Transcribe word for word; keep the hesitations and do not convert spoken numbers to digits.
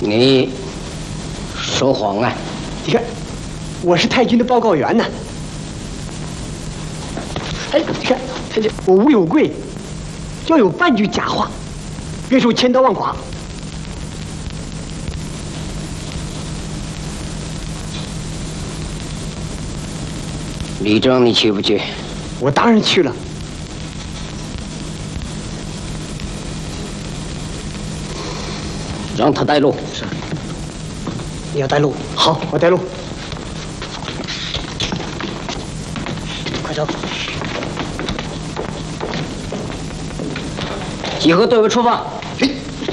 你说谎啊！ 你看，我是太君的报告员呢。哎，你看，太君，我吴有贵，要有半句假话，别受千刀万剐。 李征，你去不去？ 我当然去了。 让他带路。 是。你要带路？好，我带路。快走！ 集合队伍出发。